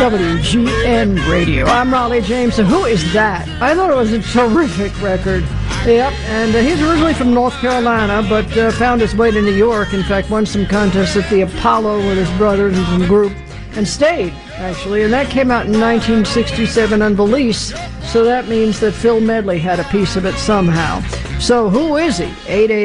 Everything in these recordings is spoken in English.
WGN Radio. I'm Raleigh James. And who is that? I thought it was a terrific record. Yep, and he's originally from North Carolina, but found his way to New York. In fact, won some contests at the Apollo with his brothers and some group, and stayed, actually. And that came out in 1967 on Valise, so that means that Phil Medley had a piece of it somehow. So who is he?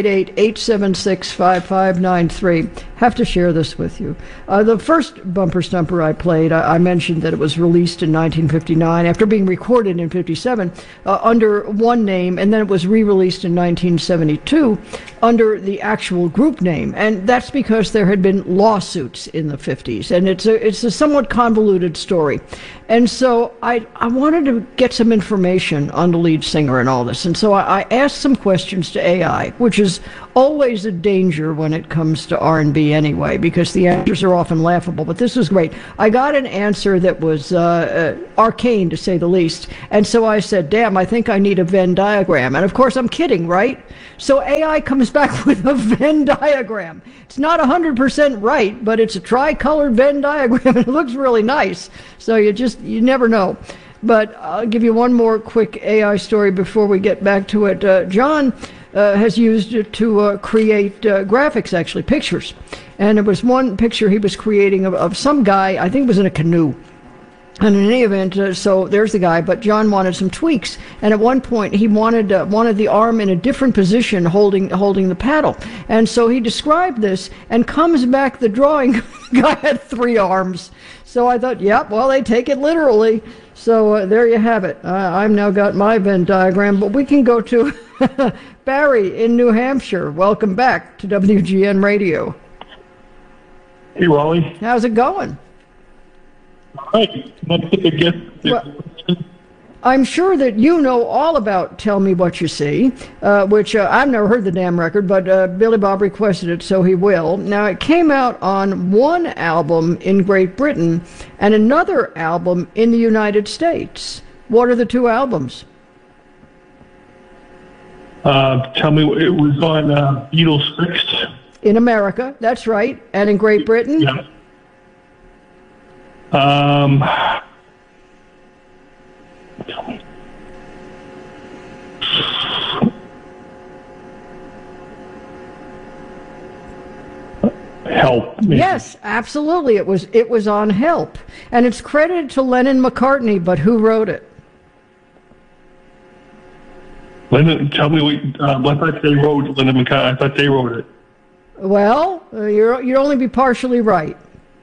888-876-5593. Have to share this with you. The first Bumper Stumper I played, I mentioned that it was released in 1959 after being recorded in 57 under one name, and then it was re-released in 1972 under the actual group name. And that's because there had been lawsuits in the 50s, and it's a somewhat convoluted story. And so I wanted to get some information on the lead singer and all this. And so I asked some questions to AI, which is always a danger when it comes to R&B anyway, because the answers are often laughable. But this was great. I got an answer that was arcane, to say the least. And so I said, damn, I think I need a Venn diagram. And of course, I'm kidding, right? So AI comes back with a Venn diagram. It's not 100% right, but it's a tricolored Venn diagram, and it looks really nice. So you never know. But I'll give you one more quick AI story before we get back to it. John has used it to create graphics, actually, pictures. And it was one picture he was creating of some guy, I think it was in a canoe. And in any event, so there's the guy, but John wanted some tweaks. And at one point, he wanted the arm in a different position holding the paddle. And so he described this, and comes back the drawing, the guy had 3 arms. So I thought, yep, well, they take it literally. So there you have it. I've now got my Venn diagram, but we can go to Barry in New Hampshire. Welcome back to WGN Radio. Hey, Raleigh. How's it going? All right. Let's take a guess. Well, I'm sure that you know all about Tell Me What You See, which I've never heard the damn record, but Billy Bob requested it, so he will. Now, it came out on one album in Great Britain and another album in the United States. What are the 2 albums? Tell me, it was on Beatles Fixed. In America, that's right. And in Great Britain? Yeah. Help. Maybe. Yes, absolutely. It was on Help. And it's credited to Lennon-McCartney, but who wrote it? Lennon, tell me what, I thought they wrote Lennon-McCartney. I thought they wrote it. Well, you'd only be partially right.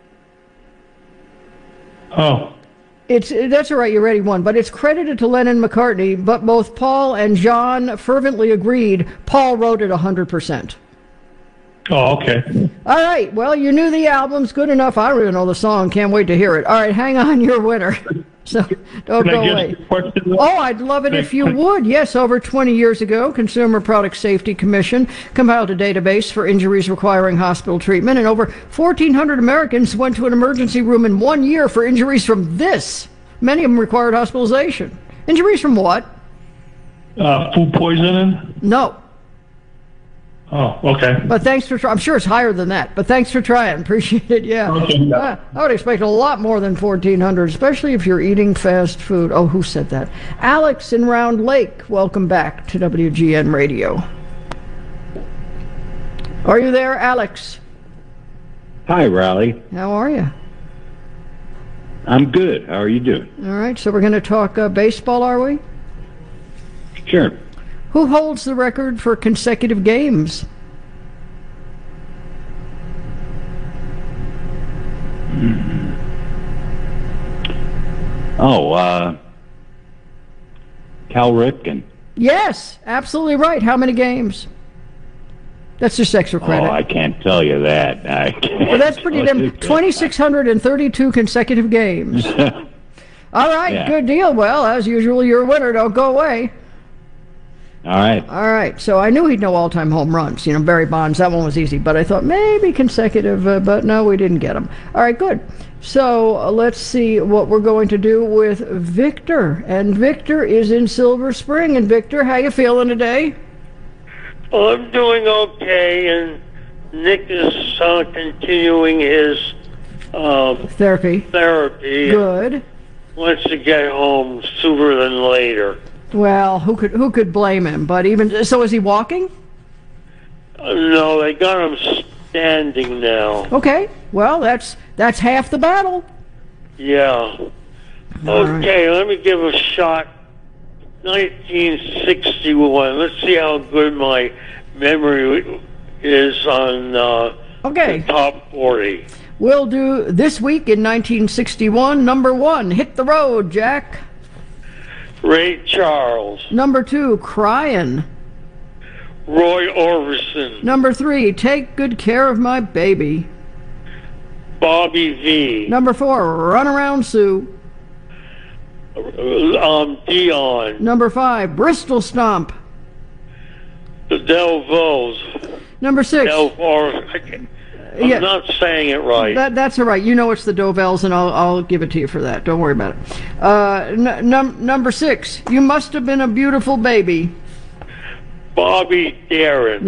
Oh. That's all right, you already won. But it's credited to Lennon-McCartney, but both Paul and John fervently agreed Paul wrote it 100%. Oh, okay. All right, well, you knew the album's good enough. I don't even know the song. Can't wait to hear it. All right, hang on, you're a winner. So don't go away. Oh, I'd love it if you would. Yes, over 20 years ago, Consumer Product Safety Commission compiled a database for injuries requiring hospital treatment, and over 1,400 Americans went to an emergency room in 1 year for injuries from this. Many of them required hospitalization. Injuries from what? Food poisoning? No. Oh, okay. But thanks for trying. I'm sure it's higher than that, but thanks for trying. Appreciate it, yeah. Okay. I would expect a lot more than 1,400, especially if you're eating fast food. Oh, who said that? Alex in Round Lake, welcome back to WGN Radio. Are you there, Alex? Hi, Raleigh. How are you? I'm good. How are you doing? All right, so we're going to talk baseball, are we? Sure. Who holds the record for consecutive games? Oh, Cal Ripken. Yes, absolutely right. How many games? That's just extra credit. Oh, I can't tell you that. Well, that's pretty damn. 2,632 consecutive games. All right, yeah. Good deal. Well, as usual, you're a winner. Don't go away. All right. All right. So I knew he'd know all-time home runs. You know, Barry Bonds, that one was easy. But I thought maybe consecutive, but no, we didn't get them. All right, good. So let's see what we're going to do with Victor. And Victor is in Silver Spring. And Victor, how you feeling today? Well, I'm doing okay, and Nick is continuing his Therapy. therapy. Good. Wants to get home sooner than later. Well, who could blame him? But even so, is he walking? No, they got him standing now. Okay. Well, that's half the battle. Yeah. All Okay, let me give a shot. 1961. Let's see how good my memory is on Okay. the top 40. We'll do This Week in 1961. Number 1, Hit the Road, Jack. Ray Charles. Number 2, Cryin'. Roy Orbison. Number 3, Take Good Care of My Baby. Bobby V. Number 4, Run Around Sue. Dion. Number 5, Bristol Stomp. The Delvos. Number 6, I'm not saying it right. That's all right. You know it's the Dovells, and I'll give it to you for that. Don't worry about it. Number 6, You Must Have Been a Beautiful Baby. Bobby Darin.